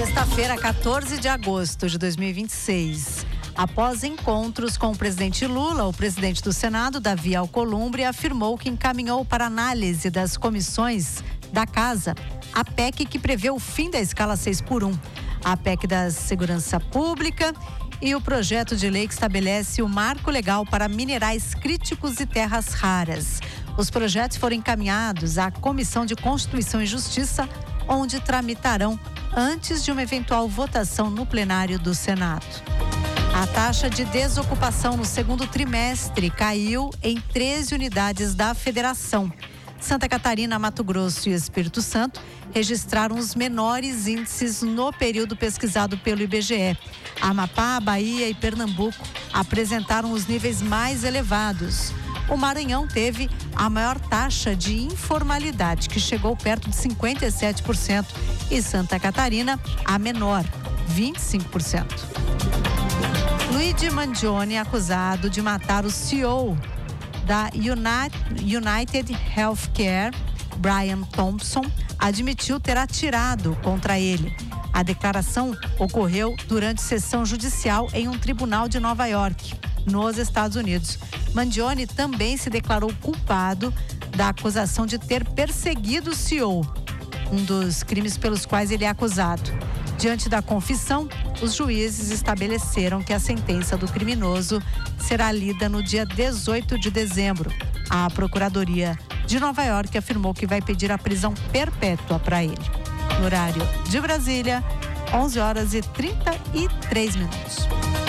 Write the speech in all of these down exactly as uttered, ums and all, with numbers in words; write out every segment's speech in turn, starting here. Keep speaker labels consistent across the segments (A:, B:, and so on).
A: Sexta-feira, quatorze de agosto de dois mil e vinte e seis. Após encontros com o presidente Lula, o presidente do Senado, Davi Alcolumbre, afirmou que encaminhou para análise das comissões da Casa a P E C que prevê o fim da escala seis por um, a P E C da Segurança Pública e o projeto de lei que estabelece o marco legal para minerais críticos e terras raras. Os projetos foram encaminhados à Comissão de Constituição e Justiça, onde tramitarão antes de uma eventual votação no plenário do Senado. A taxa de desocupação no segundo trimestre caiu em treze unidades da Federação. Santa Catarina, Mato Grosso e Espírito Santo registraram os menores índices no período pesquisado pelo I B G E. Amapá, Bahia e Pernambuco apresentaram os níveis mais elevados. O Maranhão teve a maior taxa de informalidade, que chegou perto de cinquenta e sete por cento, e Santa Catarina, a menor, vinte e cinco por cento. Luigi Mangione é acusado de matar o C E O da United Healthcare, Brian Thompson, admitiu ter atirado contra ele. A declaração ocorreu durante sessão judicial em um tribunal de Nova York, nos Estados Unidos. Mangione também se declarou culpado da acusação de ter perseguido o C E O, um dos crimes pelos quais ele é acusado. Diante da confissão, os juízes estabeleceram que a sentença do criminoso será lida no dia dezoito de dezembro. A Procuradoria de Nova York afirmou que vai pedir a prisão perpétua para ele. No horário de Brasília, onze horas e trinta e três minutos.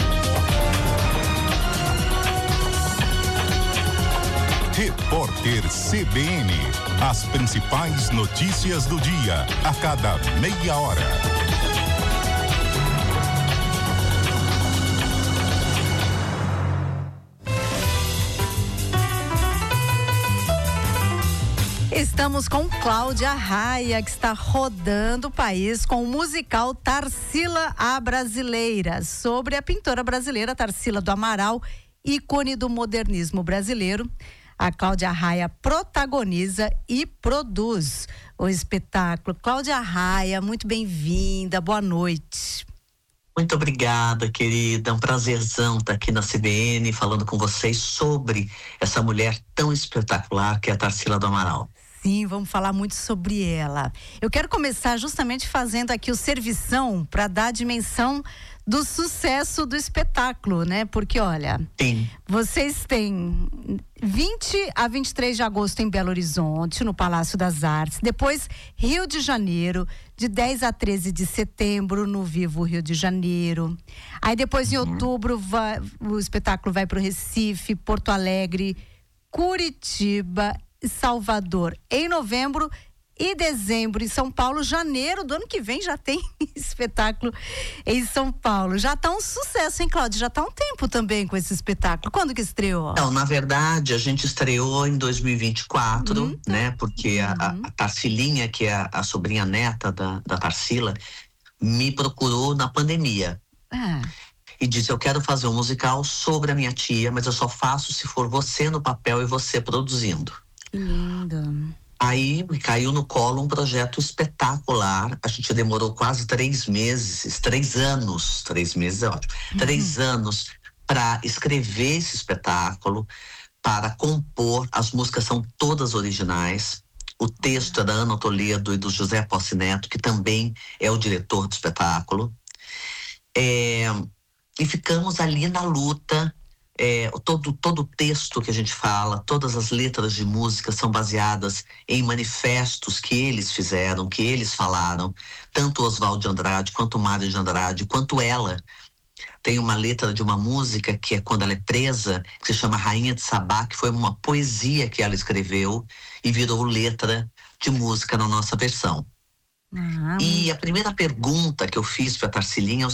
B: Repórter C B N. As principais notícias do dia, a cada meia hora.
A: Estamos com Cláudia Raia, que está rodando o país com o musical Tarsila a Brasileira, sobre a pintora brasileira Tarsila do Amaral, ícone do modernismo brasileiro. A Cláudia Raia protagoniza e produz o espetáculo. Cláudia Raia, muito bem-vinda, boa noite.
C: Muito obrigada, querida. É um prazerzão estar aqui na C B N falando com vocês sobre essa mulher tão espetacular que é a Tarsila do Amaral.
A: Sim, vamos falar muito sobre ela. Eu quero começar justamente fazendo aqui o servição para dar a dimensão do sucesso do espetáculo, né? Porque, olha,
C: Sim.
A: Vocês têm vinte a vinte e três de agosto em Belo Horizonte, no Palácio das Artes. Depois, Rio de Janeiro, de dez a treze de setembro, no Vivo Rio de Janeiro. Aí depois, em outubro, vai, o espetáculo vai para o Recife, Porto Alegre, Curitiba, Salvador em novembro e dezembro em São Paulo. Janeiro do ano que vem já tem espetáculo em São Paulo. Já tá um sucesso, hein, Cláudia? Já tá um tempo também com esse espetáculo. Quando que estreou?
C: Não, na verdade, a gente estreou em dois mil e vinte e quatro, uhum. né? Porque uhum. a, a Tarsilinha, que é a, a sobrinha neta da, da Tarsila, me procurou na pandemia.
A: Ah.
C: E disse, eu quero fazer um musical sobre a minha tia, mas eu só faço se for você no papel e você produzindo.
A: Que lindo.
C: Aí caiu no colo um projeto espetacular. A gente demorou quase três meses, três anos, três meses é ótimo, uhum. três anos para escrever esse espetáculo, para compor. As músicas são todas originais. O texto é da Ana Toledo e do José Posse Neto, que também é o diretor do espetáculo. É, e ficamos ali na luta. É, todo, todo o texto que a gente fala, todas as letras de música são baseadas em manifestos que eles fizeram, que eles falaram, tanto Oswald de Andrade, quanto Mário de Andrade, quanto ela. Tem uma letra de uma música que é quando ela é presa, que se chama Rainha de Sabá, que foi uma poesia que ela escreveu e virou letra de música na nossa versão.
A: Uhum.
C: E a primeira pergunta que eu fiz para a Tarsilinha é o